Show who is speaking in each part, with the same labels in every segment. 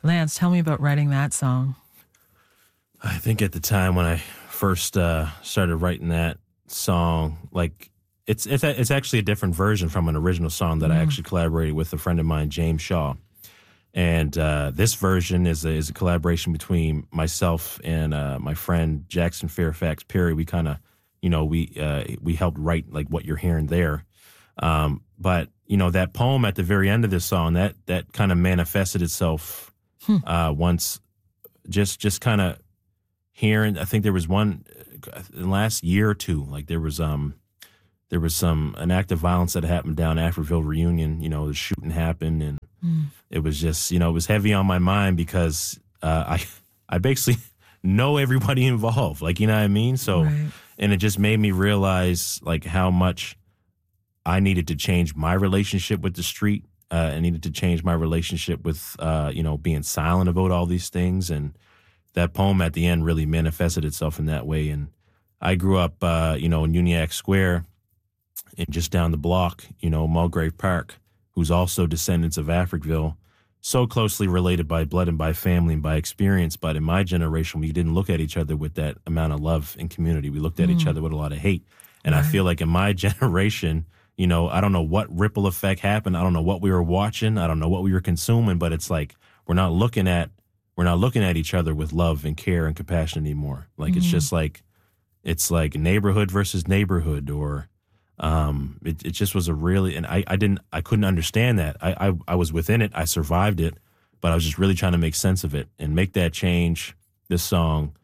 Speaker 1: Lance, tell me about writing that song.
Speaker 2: I think at the time when I first started writing that song, like it's actually a different version from an original song that I actually collaborated with a friend of mine, James Shaw. And this version is a collaboration between myself and my friend Jackson Fairfax Perry. We kind of, we helped write like what you're hearing there. But that poem at the very end of this song, that kind of manifested itself once, just kind of hearing. I think there was one in the last year or two. Like there was an act of violence that happened down Africville Reunion. The shooting happened, and it was just, it was heavy on my mind because I basically know everybody involved. Like, you know what I mean? So,
Speaker 1: Right.
Speaker 2: And it just made me realize like how much I needed to change my relationship with the street. I needed to change my relationship with, being silent about all these things. And that poem at the end really manifested itself in that way. And I grew up, in Uniacke Square and just down the block, Mulgrave Park, who's also descendants of Africville, so closely related by blood and by family and by experience. But in my generation, we didn't look at each other with that amount of love and community. We looked at each other with a lot of hate. And I feel like in my generation, I don't know what ripple effect happened. I don't know what we were watching. I don't know what we were consuming, but it's like we're not looking at each other with love and care and compassion anymore. Like it's just like neighborhood versus neighborhood, or it just was a really, and I couldn't understand that. I was within it. I survived it, but I was just really trying to make sense of it and make that change. This song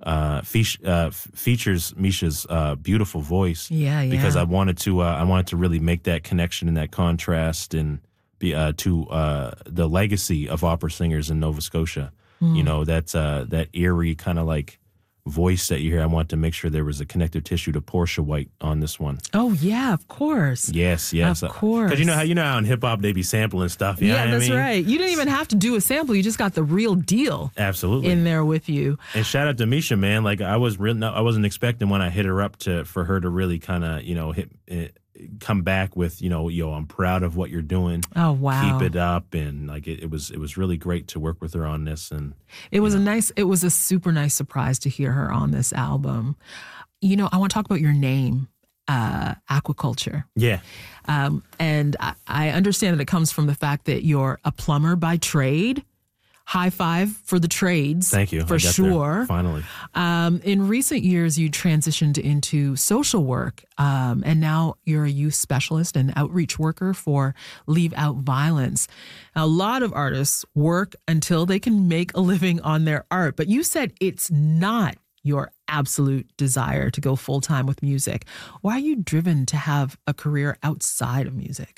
Speaker 2: features Misha's beautiful voice.
Speaker 1: Yeah.
Speaker 2: Because I wanted to really make that connection and that contrast and be to the legacy of opera singers in Nova Scotia. That eerie kind of like voice that you hear. I want to make sure there was a connective tissue to Portia White on this one.
Speaker 1: Oh yeah, of course.
Speaker 2: Yes,
Speaker 1: of course.
Speaker 2: Because you know how in hip hop they be sampling stuff.
Speaker 1: Yeah, that's right. You didn't even have to do a sample. You just got the real deal.
Speaker 2: Absolutely.
Speaker 1: In there with you.
Speaker 2: And shout out to Misha, man. Like I wasn't expecting when I hit her up for her to really kind of come back with I'm proud of what you're doing.
Speaker 1: Oh wow,
Speaker 2: keep it up. And like it was really great to work with her on this. And
Speaker 1: it was a super nice surprise to hear her on this album. I want to talk about your name, Aquaculture.
Speaker 2: Yeah.
Speaker 1: And I understand that it comes from the fact that you're a plumber by trade. High five for the trades.
Speaker 2: Thank you.
Speaker 1: For sure.
Speaker 2: Finally.
Speaker 1: In recent years, you transitioned into social work, and now you're a youth specialist and outreach worker for Leave Out Violence. A lot of artists work until they can make a living on their art, but you said it's not your absolute desire to go full-time with music. Why are you driven to have a career outside of music?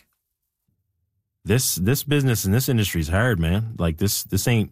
Speaker 2: This business and this industry is hard, man. Like this ain't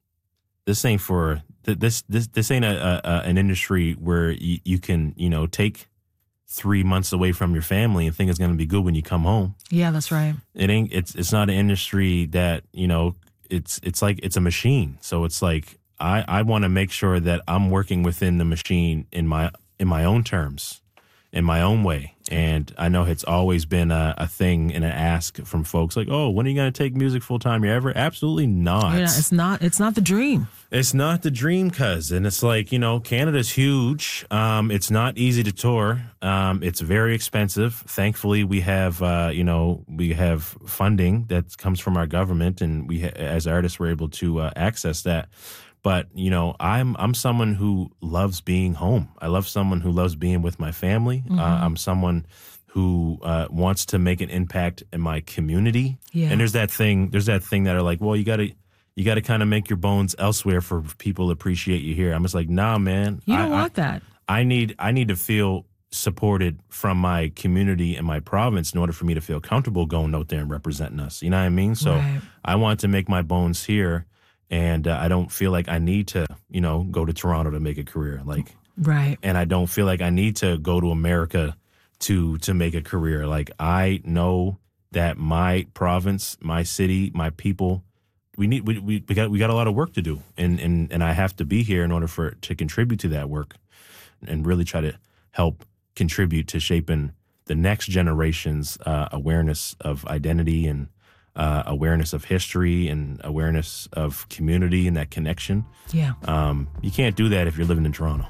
Speaker 2: an industry where you can take 3 months away from your family and think it's going to be good when you come home.
Speaker 1: Yeah, that's right.
Speaker 2: It's not an industry that it's like it's a machine. So it's like I want to make sure that I'm working within the machine in my own terms, in my own way. And I know it's always been a thing and an ask from folks like, oh, when are you going to take music full time? You ever? Absolutely not.
Speaker 1: Yeah, it's not the dream.
Speaker 2: It's not the dream, cuz. And it's like, Canada's huge. It's not easy to tour. It's very expensive. Thankfully, we have funding that comes from our government, and we as artists, we're able to access that. But, I'm someone who loves being home. I love someone who loves being with my family. Mm-hmm. I'm someone who wants to make an impact in my community.
Speaker 1: Yeah.
Speaker 2: And there's that thing that are like, well, you got to kind of make your bones elsewhere for people to appreciate you here. I'm just like, nah, man.
Speaker 1: You don't want that.
Speaker 2: I need to feel supported from my community and my province in order for me to feel comfortable going out there and representing us. You know what I mean? So
Speaker 1: right.
Speaker 2: I want to make my bones here. And I don't feel like I need to, go to Toronto to make a career. Like,
Speaker 1: right.
Speaker 2: And I don't feel like I need to go to America to make a career. Like, I know that my province, my city, my people, we got a lot of work to do, and I have to be here in order to contribute to that work, and really try to help contribute to shaping the next generation's awareness of identity and awareness of history and awareness of community and that connection.
Speaker 1: Yeah.
Speaker 2: You can't do that if you're living in Toronto.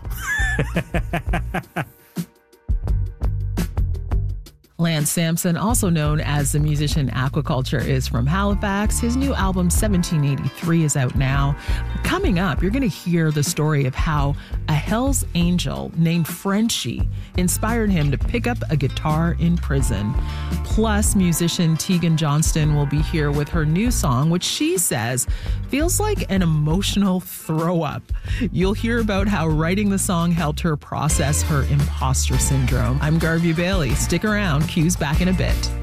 Speaker 1: Lance Sampson, also known as the musician Aquaculture, is from Halifax. His new album, 1783, is out now. Coming up, you're going to hear the story of how a Hell's Angel named Frenchie inspired him to pick up a guitar in prison. Plus, musician Tegan Johnston will be here with her new song, which she says feels like an emotional throw-up. You'll hear about how writing the song helped her process her imposter syndrome. I'm Garvey Bailey. Stick around. Q's back in a bit.